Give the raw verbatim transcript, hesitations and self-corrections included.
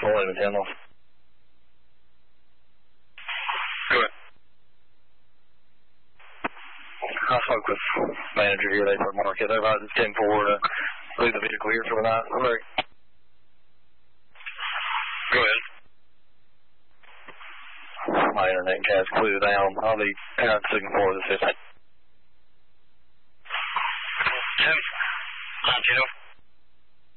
full over ten off. Go ahead. I spoke with manager here, they put market. They're about ten four to leave the vehicle here for the night. Sorry. Go ahead. My internet guy's clear down. I'll be out signal for the fifteen. ten. nineteen oh.